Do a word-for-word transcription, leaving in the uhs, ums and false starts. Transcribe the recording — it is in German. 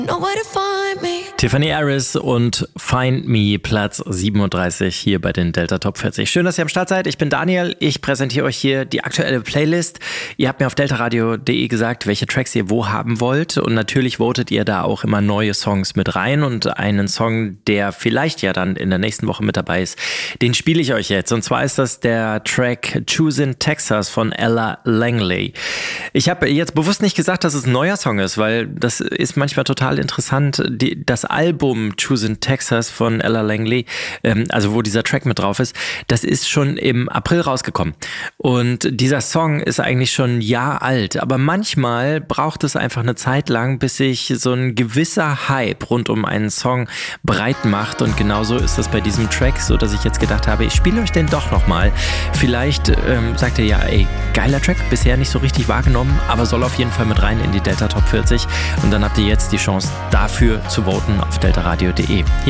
Nowhere to find me. Tiffany Harris und Find Me, Platz siebenunddreißig hier bei den Delta Top vierzig. Schön, dass ihr am Start seid. Ich bin Daniel. Ich präsentiere euch hier die aktuelle Playlist. Ihr habt mir auf deltaradio punkt de gesagt, welche Tracks ihr wo haben wollt. Und natürlich votet ihr da auch immer neue Songs mit rein. Und einen Song, der vielleicht ja dann in der nächsten Woche mit dabei ist, den spiele ich euch jetzt. Und zwar ist das der Track Choosin' Texas von Ella Langley. Ich habe jetzt bewusst nicht gesagt, dass es ein neuer Song ist, weil das ist manchmal total interessant. Die, das Album Choosin' Texas von Ella Langley, ähm, also wo dieser Track mit drauf ist, das ist schon im April rausgekommen. Und dieser Song ist eigentlich schon ein Jahr alt, aber manchmal braucht es einfach eine Zeit lang, bis sich so ein gewisser Hype rund um einen Song breit macht. Und genauso ist das bei diesem Track, so dass ich jetzt gedacht habe, ich spiele euch den doch nochmal. Vielleicht ähm, sagt ihr ja, ey, geiler Track, bisher nicht so richtig wahrgenommen, aber soll auf jeden Fall mit rein in die Delta Top vierzig. Und dann habt ihr jetzt die Chance, dafür zu voten auf deltaradio punkt de.